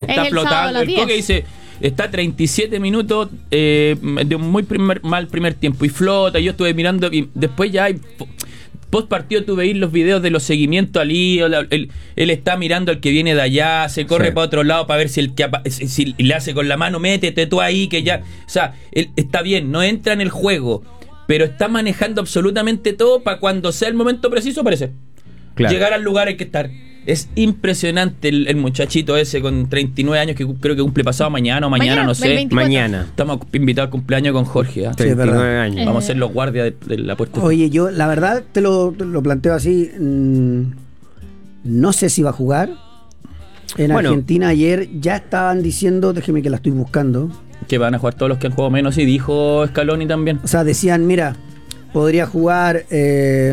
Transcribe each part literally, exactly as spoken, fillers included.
está flotando. El Coque dice, está treinta y siete minutos eh, de un muy primer, mal primer tiempo y flota. Yo estuve mirando y después ya hay... Post partido tú veis los videos de los seguimientos al lío, él, él está mirando al que viene de allá, se corre sí. para otro lado para ver si el que si, si le hace con la mano, métete tú ahí, que ya, o sea, él está bien, no entra en el juego, pero está manejando absolutamente todo para cuando sea el momento preciso aparecer. Claro. Llegar al lugar hay que estar. Es impresionante el, el muchachito ese con treinta y nueve años que creo que cumple pasado mañana o mañana, mañana no sé. veinticuatro. Mañana. Estamos invitados al cumpleaños con Jorge. ¿eh? Sí, treinta y nueve años. Vamos a ser los guardias de, de la puerta. Oye, yo la verdad te lo, te lo planteo así. Mmm, no sé si va a jugar. En bueno, Argentina ayer ya estaban diciendo, déjeme que la estoy buscando, que van a jugar todos los que han jugado menos, y dijo Scaloni también. O sea, decían, mira, podría jugar... Eh,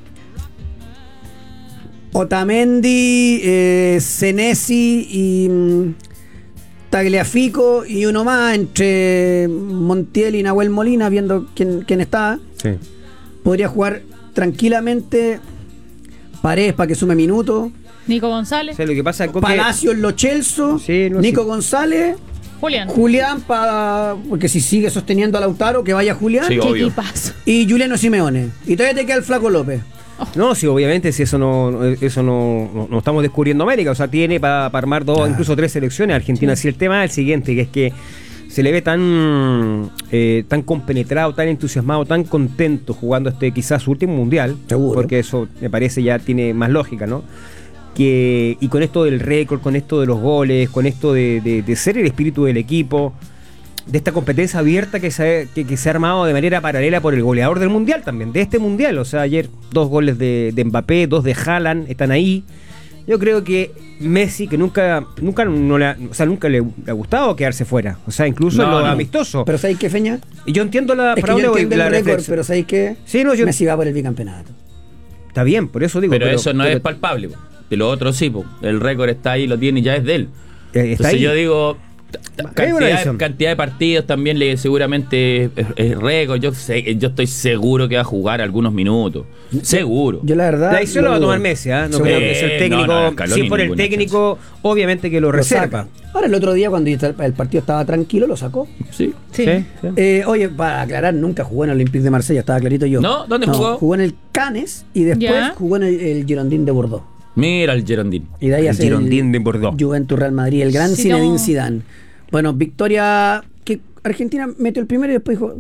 Otamendi, eh, Senesi y mm, Tagliafico y uno más entre Montiel y Nahuel Molina, viendo quién, quién está. Sí. Podría jugar tranquilamente Paredes para que sume minutos. Nico González. O sea, lo que pasa es que... Palacios, Lo Celso, sí, no Nico sé. González. Julián. Julián, para porque si sigue sosteniendo a Lautaro, que vaya Julián. Sí, ¿Qué obvio. equipazo? Y Juliano Simeone. Y todavía te queda el Flaco López. No, sí, obviamente, si eso no eso no, no, no estamos descubriendo América, o sea, tiene para pa armar dos, ah. incluso tres selecciones Argentina. Sí. Si el tema es el siguiente, que es que se le ve tan eh, tan compenetrado, tan entusiasmado, tan contento jugando este quizás su último mundial, seguro, porque eso me parece ya tiene más lógica, ¿no? Que, y con esto del récord, con esto de los goles, con esto de, de, de ser el espíritu del equipo, de esta competencia abierta que se, que, que se ha armado de manera paralela por el goleador del mundial también, de este mundial. O sea, ayer dos goles de, de Mbappé, dos de Haaland, están ahí. Yo creo que Messi, que nunca nunca no le ha, o sea, nunca le, le ha gustado quedarse fuera, o sea, incluso no, en lo no. amistoso. Pero ¿sabéis qué, Feña? Y yo entiendo la, es que yo entiendo la el récord, reflexión. pero ¿sabéis qué? Sí, no, yo... Messi va por el bicampeonato. Está bien, por eso digo. Pero, pero eso no pero, es palpable, po. De lo otro sí, po. El récord está ahí, lo tiene y ya es de él. Eh, está Entonces ahí. yo digo... Cantidad de, cantidad de partidos también le seguramente es, es récord. Yo sé, yo estoy seguro que va a jugar algunos minutos. Seguro. Yo la verdad. La decisión lo va a tomar Messi, ¿eh? No sí, creo que sea el técnico. No, no, sí, por el técnico, chance. Obviamente que lo, lo reserva. Saca. Ahora el otro día cuando el partido estaba tranquilo lo sacó. Sí. Sí. sí, sí. Eh, oye, para aclarar, nunca jugó en el Olympique de Marsella, estaba clarito yo. ¿No? ¿Dónde no, jugó? Jugó en el Cannes y después ¿Ya? jugó en el, el Girondin de Bordeaux. Mira el Girondin. Y de ahí El hace Girondin de Bordeaux. Juventus Real Madrid, el gran Sí, Zinedine no. Zidane. Bueno, victoria que Argentina metió el primero y después dijo...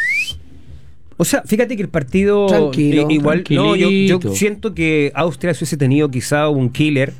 O sea, fíjate que el partido Tranquilo, eh, igual no, yo, yo tranquilito. siento que Austria si hubiese tenido quizá un killer,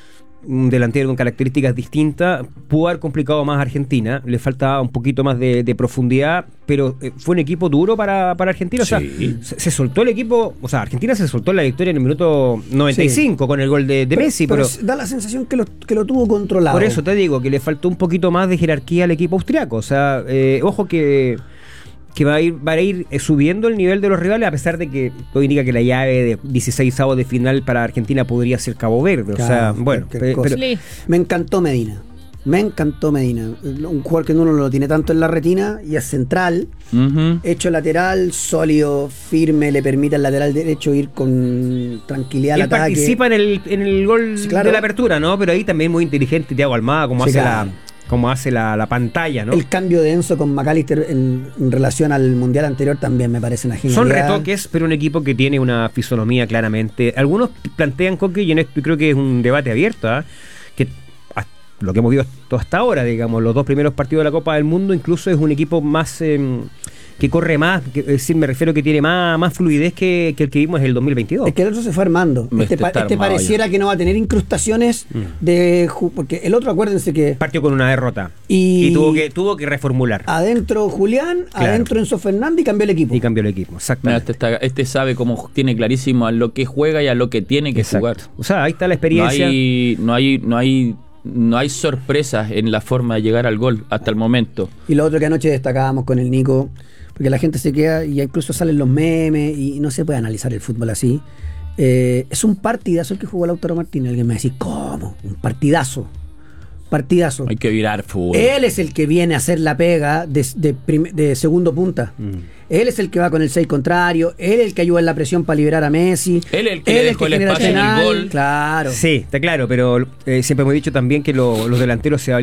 un delantero con características distintas, pudo haber complicado más a Argentina, le faltaba un poquito más de, de profundidad, pero eh, fue un equipo duro para, para Argentina. O sea, Sí. se, se soltó el equipo, o sea, Argentina se soltó en la victoria en el minuto noventa y cinco Sí. con el gol de, de Pero- Messi, pero, pero, da la sensación que lo, que lo tuvo controlado. por eso te digo que le faltó un poquito más de jerarquía al equipo austriaco. O sea, eh, ojo que que va a ir va a ir eh, subiendo el nivel de los rivales, a pesar de que todo indica que la llave de dieciséis avos de final para Argentina podría ser Cabo Verde. O Claro, sea, bueno, cualquier pe- cosa. pero, Sí. Me encantó Medina. Me encantó Medina. Un jugador que uno no lo tiene tanto en la retina y es central. Uh-huh. Hecho lateral, sólido, firme, le permite al lateral derecho ir con tranquilidad y al él ataque. participa en el, en el gol Sí, claro. de la apertura, ¿no? Pero ahí también muy inteligente Thiago Almada, como Sí, hace claro. la como hace la, la pantalla, ¿no? El cambio de Enzo con McAllister en, en relación al mundial anterior también me parece una genialidad. Son retoques, pero un equipo que tiene una fisonomía claramente. Algunos plantean, Coque, y en esto creo que es un debate abierto, ¿eh? que hasta lo que hemos visto hasta ahora, digamos, los dos primeros partidos de la Copa del Mundo, incluso es un equipo más eh, que corre más, que, es decir, me refiero que tiene más, más fluidez que, que el que vimos en el dos mil veintidós. Es que el otro se fue armando. Este Este, pa- está este armado pareciera ya. que no va a tener incrustaciones Mm. de... ju- Porque el otro, acuérdense que Partió con una derrota Y- y, tuvo que tuvo que reformular adentro Julián, Claro. adentro Enzo Fernández y cambió el equipo. y cambió el equipo. Mira, Exactamente. este, está- este sabe cómo tiene clarísimo a lo que juega y a lo que tiene que Exacto. jugar. O sea, ahí está la No experiencia. hay, no hay, no hay, no hay sorpresas en la forma de llegar al gol hasta el momento. Y lo otro que anoche destacábamos con el Nico, porque la gente se queda y incluso salen los memes y no se puede analizar el fútbol así. Eh, es un partidazo el que jugó Lautaro Martínez. Alguien me va a decir, ¿cómo? Un partidazo. Partidazo. Hay que virar fútbol. Él es el que viene a hacer la pega de, de prim- de segundo punta. Mm. Él es el que va con el seis contrario. Él es el que ayuda en la presión para liberar a Messi. Él es el que le dejó el genera espacio en el penal. gol. Claro. Sí, está claro, pero eh, siempre hemos dicho también que lo- los delanteros se